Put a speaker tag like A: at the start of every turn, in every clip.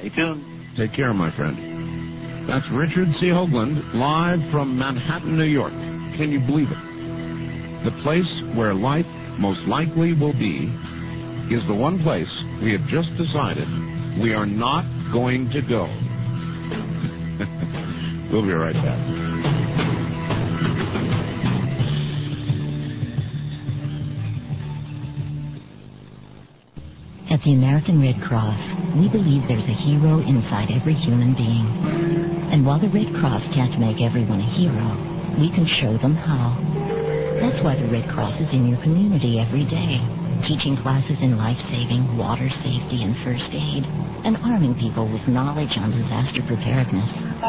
A: Stay tuned.
B: Take care, my friend. That's Richard C. Hoagland, live from Manhattan, New York. Can you believe it? The place where life most likely will be is the one place we have just decided we are not going to go. We'll be right back.
C: At the American Red Cross, we believe there's a hero inside every human being. And while the Red Cross can't make everyone a hero, we can show them how. That's why the Red Cross is in your community every day, teaching classes in life-saving, water safety, and first aid, and arming people with knowledge on disaster preparedness.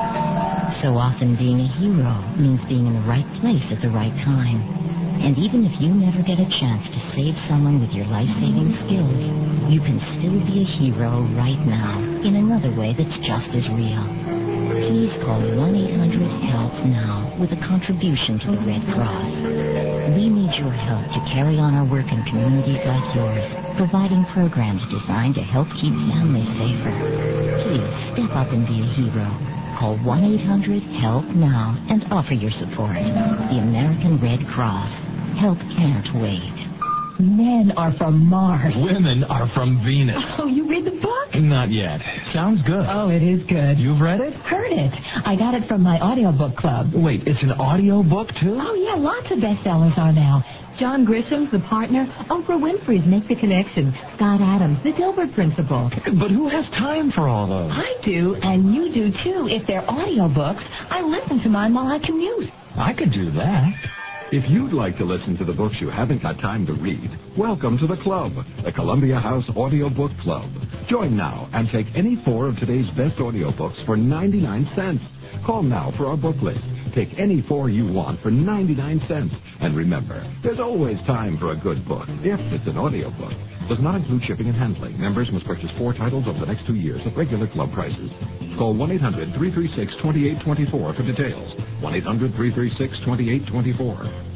C: So often being a hero means being in the right place at the right time. And even if you never get a chance to save someone with your life-saving skills, you can still be a hero right now in another way that's just as real. Please call 1-800-HELP-NOW with a contribution to the Red Cross. We need your help to carry on our work in communities like yours, providing programs designed to help keep families safer. Please step up and be a hero. Call 1-800-HELP-NOW and offer your support. The American Red Cross. Help can't wait.
D: Men are from Mars.
E: Women are from Venus.
D: Oh, you read the book?
E: Not yet. Sounds good.
D: Oh, it is good.
E: You've read it?
D: Heard it. I got it from my audiobook club.
E: Wait, it's an audio book, too?
D: Oh, yeah, lots of bestsellers are now. John Grisham's The Partner, Oprah Winfrey's Make the Connection, Scott Adams, The Dilbert Principle.
E: But who has time for all those?
D: I do, and you do, too. If they're audiobooks, I listen to mine while I commute.
E: I could do that.
F: If you'd like to listen to the books you haven't got time to read, welcome to the club, the Columbia House Audiobook Club. Join now and take any 4 of today's best audiobooks for 99 cents. Call now for our book list. Take any 4 you want for 99 cents. And remember, there's always time for a good book, if it's an audiobook. Does not include shipping and handling. Members must purchase 4 titles over the next 2 years at regular club prices. Call 1-800-336-2824 for details. 1-800-336-2824.